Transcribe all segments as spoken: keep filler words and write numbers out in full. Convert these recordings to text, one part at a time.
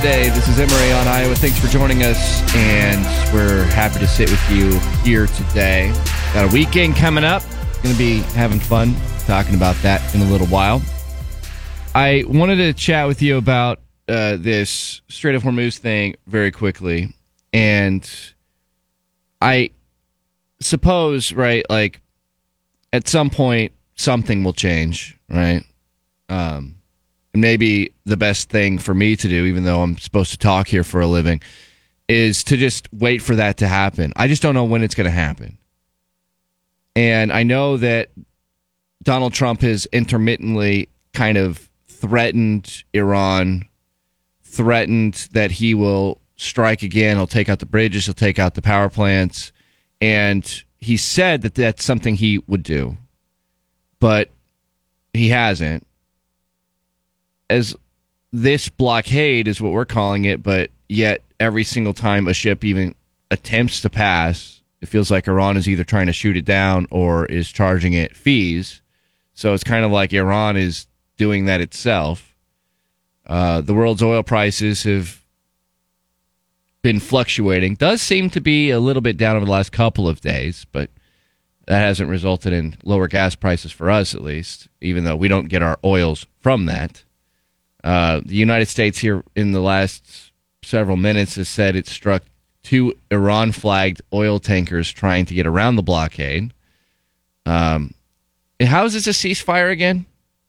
Hey, this is Emory on Iowa. Thanks for joining us, and we're happy to sit with you here today. Got a weekend coming up. Going to be having fun talking about that in a little while. I wanted to chat with you about uh, this Strait of Hormuz thing very quickly, and I suppose, right, like, at some point, something will change, right? Um, maybe the best thing for me to do, even though I'm supposed to talk here for a living, is to just wait for that to happen. I just don't know when it's going to happen. And I know that Donald Trump has intermittently kind of threatened Iran, threatened that he will strike again. He'll take out the bridges, he'll take out the power plants. And he said that that's something he would do. But he hasn't. As this blockade is what we're calling it, but yet every single time a ship even attempts to pass, it feels like Iran is either trying to shoot it down or is charging it fees. So it's kind of like Iran is doing that itself. Uh, the world's oil prices have been fluctuating. Does seem to be a little bit down over the last couple of days, but that hasn't resulted in lower gas prices for us, at least, even though we don't get our oils from that. Uh, the United States here in the last several minutes has said it struck two Iran-flagged oil tankers trying to get around the blockade. Um, how is this a ceasefire again?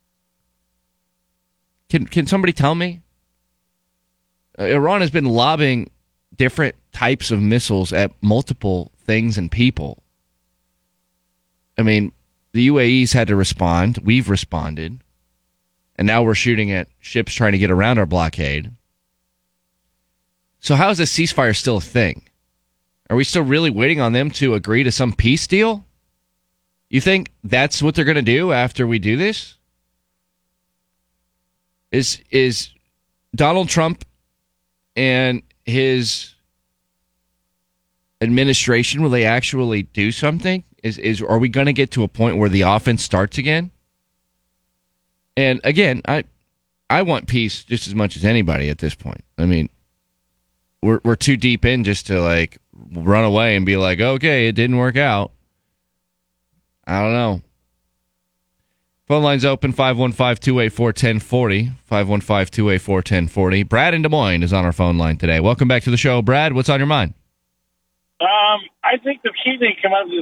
Can can somebody tell me? Uh, Iran has been lobbing different types of missiles at multiple things and people. I mean, the U A E's had to respond. We've responded. And now we're shooting at ships trying to get around our blockade. So how is this ceasefire still a thing? Are we still really waiting on them to agree to some peace deal? You think that's what they're going to do after we do this? Is is Donald Trump and his administration, will they actually do something? Is is are we going to get to a point where the offense starts again? And again, I I want peace just as much as anybody at this point. I mean, we're we're too deep in just to like run away and be like, okay, it didn't work out. I don't know. Phone line's open, five one five, two eight four, one zero four zero, five one five, two eight four, one zero four zero. Brad in Des Moines is on our phone line today. Welcome back to the show. Brad, what's on your mind? Um, I think the key thing come out of this